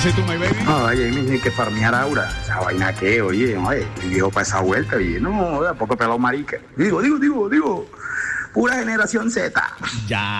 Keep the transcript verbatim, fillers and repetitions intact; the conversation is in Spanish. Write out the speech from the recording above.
dices tú, my baby? No, oye, me dicen que farmear Aura. Esa vaina que, oye, oye, el viejo para esa vuelta, oye, no, de a poco pelado marica. Digo, digo, digo, digo, pura generación Z. Ya.